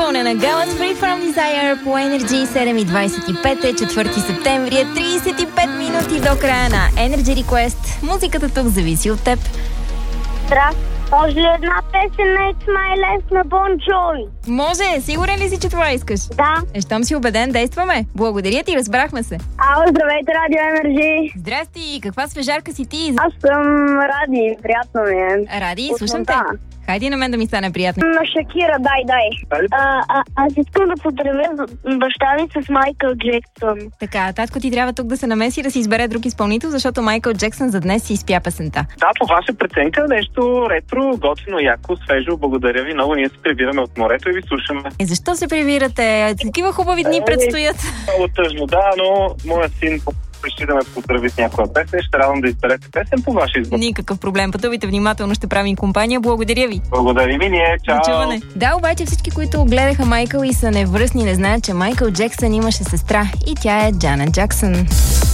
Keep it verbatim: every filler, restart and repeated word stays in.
изпълнена Gala's Free From Desire по Energy. Седем и двадесет и пет е, четвърти септември е, тридесет и пет минути до края на Energy Request. Музиката тук зависи от теб. Здрасти. Може ли една песен на It's My Life на Bon Jovi? Може, сигурен ли си, че това искаш? Да. Е, щом си убеден, действаме. Благодаря ти, разбрахме се. Ало, здравейте, Радио Енерджи. Здрасти, каква свежарка си ти? Аз съм Ради, приятно ми е. Ради, От слушам те. Монтана. Хайде на мен да ми стане приятно. На Шакира, дай, дай. А, а, аз искам да поздравя баща ми с Майкъл Джексън. Така, татко ти трябва тук да се намеси да си избере друг изпълнител, защото Майкъл Джексън за днес си изпя песента. Да, по ваша преценка нещо ретро, готино, яко, свежо. Благодаря ви много. Ние се прибираме от морето и ви слушаме. И защо се прибирате? Такива хубави дни предстоят. Много тъжно, да, но моят син реши да ме поздрави с някоя песен. Ще радвам да изберете песен по вашия избор. Никакъв проблем. Пътувайте внимателно, ще правим компания. Благодаря ви. Благодаря ви, ние. Чао. Чуване. Да, обаче всички, които гледаха Майкъл и са невръстни, не знаят, че Майкъл Джексън имаше сестра и тя е Джанет Джаксън.